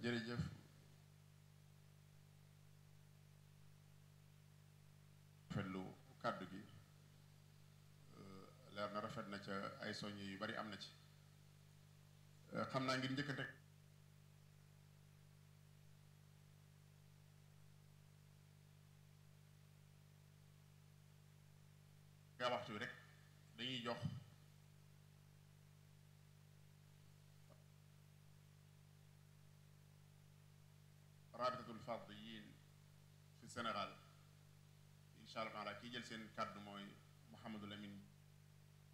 jërëjëf rafetlu kàddu gi leer na rafet na ca ay soññe yu bari am na ci xam naa ngir njëkk a teg nga waxtu wi rek dañuy jox rabitatul fadiyin fi Sénégal incha allah taala kii jël seen kàddu mooy Mouhamadou Lamine